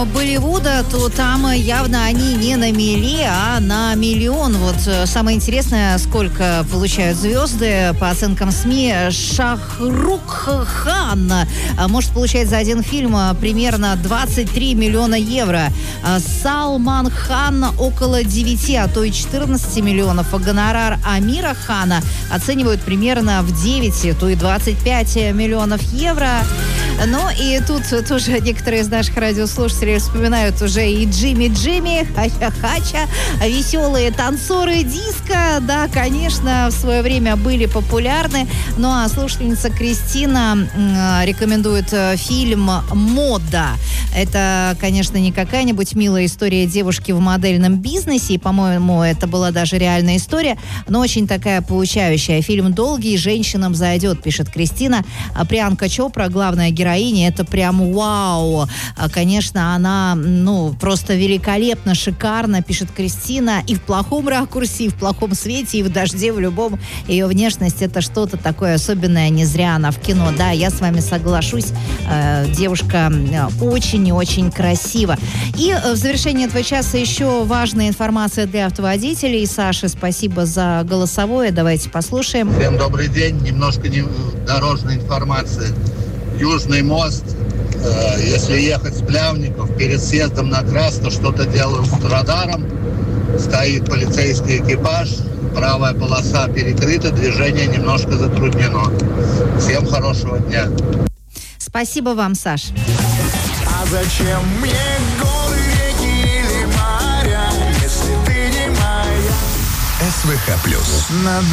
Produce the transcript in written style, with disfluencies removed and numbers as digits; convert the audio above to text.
Болливуда, то там явно они не на мили, а на миллион. Вот самое интересное, сколько получают звезды. По оценкам СМИ, Шахрух Хан может получать за один фильм примерно 23 миллиона евро. Салман Хан около 9, а то и 14 миллионов. А гонорар Амира Хана оценивают примерно в 9, то и 25 миллионов евро. Ну и тут тоже некоторые из наших радиослушателей вспоминают уже и Джимми, Хача-Хача, веселые танцоры диско. Да, конечно, в свое время были популярны. Ну а слушательница Кристина рекомендует фильм «Мода». Это, конечно, не какая-нибудь милая история девушки в модельном бизнесе, и, по-моему, это была даже реальная история, но очень такая получающая. Фильм долгий, женщинам зайдет, пишет Кристина. Приянка Чопра, главная героиня, это прям вау. Конечно, она, просто великолепно, шикарно, пишет Кристина, и в плохом ракурсе, и в плохом свете, и в дожде, в любом. Ее внешность — это что-то такое особенное, не зря она в кино. Да, я с вами соглашусь, девушка очень и очень красива. И в завершении этого часа еще важная информация для автоводителей. Саша, спасибо за голосовое. Давайте послушаем. Всем добрый день. Немножко дорожной информации. Южный мост. Если ехать с Плявников, перед съездом на Красну что-то делают с радаром. Стоит полицейский экипаж. Правая полоса перекрыта, движение немножко затруднено. Всем хорошего дня. Спасибо вам, Саш. А зачем мне горы, реки или моря, если ты не моя? СВХ+.